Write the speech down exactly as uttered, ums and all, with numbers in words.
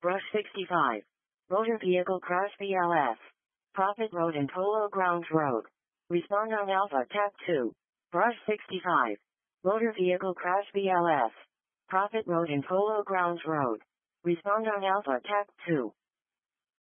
Brush sixty-five. Motor Vehicle Crash B L S. Prophet Road and Polo Grounds Road. Respond on Alpha T A C two. Brush sixty-five. Motor Vehicle Crash B L S. Prophet Road and Polo Grounds Road. Respond on Alpha T A C two.